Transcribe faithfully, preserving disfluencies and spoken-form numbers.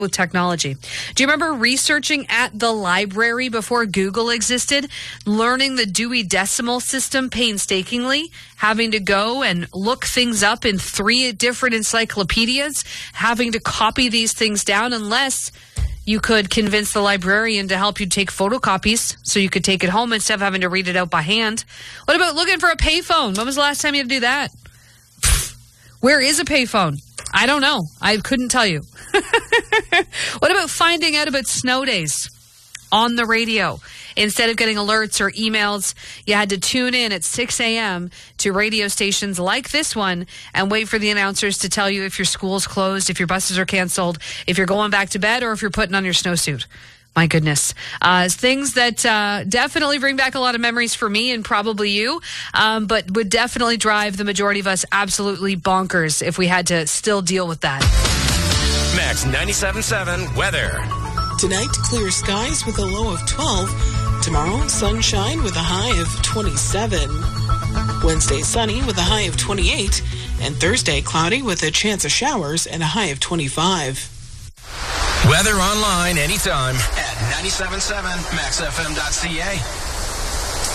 with technology. Do you remember researching at the library before Google existed, learning the Dewey Decimal System painstakingly, having to go and look things up in three different encyclopedias, having to copy these things down unless you could convince the librarian to help you take photocopies so you could take it home instead of having to read it out by hand? What about looking for a payphone? When was the last time you had to do that? Where is a payphone? I don't know. I couldn't tell you. What about finding out about snow days on the radio? Instead of getting alerts or emails, you had to tune in at six a.m. to radio stations like this one and wait for the announcers to tell you if your school's closed, if your buses are canceled, if you're going back to bed, or if you're putting on your snowsuit. My goodness. Uh, things that uh, definitely bring back a lot of memories for me and probably you, um, but would definitely drive the majority of us absolutely bonkers if we had to still deal with that. Max ninety-seven point seven weather. Tonight, clear skies with a low of twelve. Tomorrow, sunshine with a high of twenty-seven. Wednesday, sunny with a high of twenty-eight. And Thursday, cloudy with a chance of showers and a high of twenty-five. Weather online anytime at ninety-seven point seven max f m dot c a.